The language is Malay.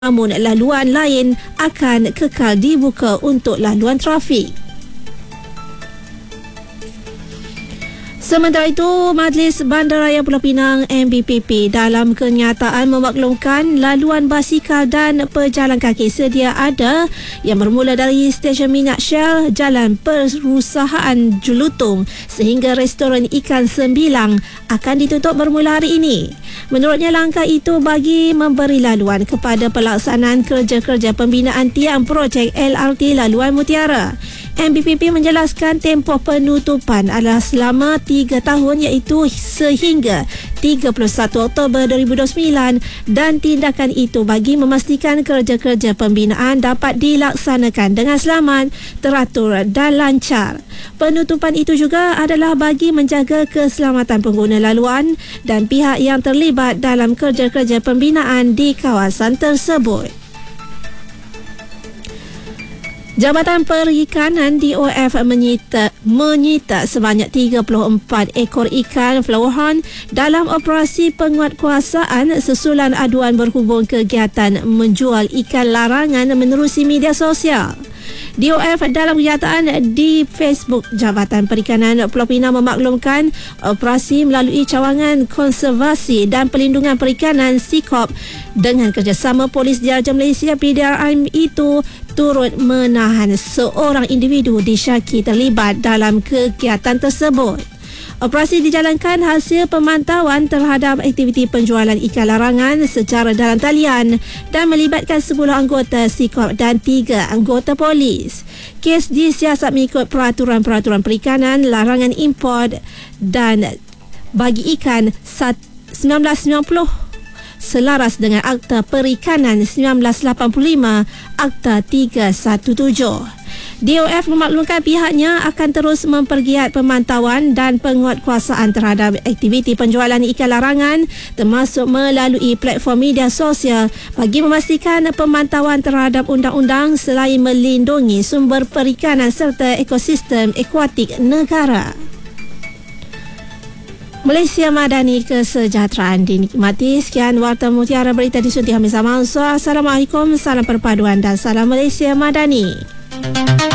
namun laluan lain akan kekal dibuka untuk laluan trafik. Sementara itu, Majlis Bandaraya Pulau Pinang MBPP dalam kenyataan memaklumkan laluan basikal dan pejalan kaki sedia ada yang bermula dari stesen minyak Shell, Jalan Perusahaan Julutung sehingga restoran Ikan Sembilang akan ditutup bermula hari ini. Menurutnya, langkah itu bagi memberi laluan kepada pelaksanaan kerja-kerja pembinaan tiang projek LRT Laluan Mutiara. MBPP menjelaskan tempoh penutupan adalah selama 3 tahun iaitu sehingga 31 Oktober 2029 dan tindakan itu bagi memastikan kerja-kerja pembinaan dapat dilaksanakan dengan selamat, teratur dan lancar. Penutupan itu juga adalah bagi menjaga keselamatan pengguna laluan dan pihak yang terlibat dalam kerja-kerja pembinaan di kawasan tersebut. Jabatan Perikanan DOF menyita sebanyak 34 ekor ikan flowerhorn dalam operasi penguatkuasaan sesulan aduan berhubung kegiatan menjual ikan larangan menerusi media sosial. DOF dalam kenyataan di Facebook Jabatan Perikanan Pulau Pinang memaklumkan operasi melalui cawangan konservasi dan pelindungan perikanan SIKOP dengan kerjasama Polis Diraja Malaysia PDRM itu turut menahan seorang individu disyaki terlibat dalam kegiatan tersebut. Operasi dijalankan hasil pemantauan terhadap aktiviti penjualan ikan larangan secara dalam talian dan melibatkan 10 anggota SIKOP dan 3 anggota polis. Kes disiasat mengikut peraturan-peraturan perikanan, larangan import dan bagi ikan 1990 selaras dengan Akta Perikanan 1985, Akta 317. DOF memaklumkan pihaknya akan terus mempergiat pemantauan dan penguatkuasaan terhadap aktiviti penjualan ikan larangan termasuk melalui platform media sosial bagi memastikan pemantauan terhadap undang-undang selain melindungi sumber perikanan serta ekosistem akuatik negara. Malaysia Madani, kesejahteraan dinikmati. Sekian Warta Mutiara, berita disuntik Hamizah Mansur. Assalamualaikum, salam perpaduan dan salam Malaysia Madani.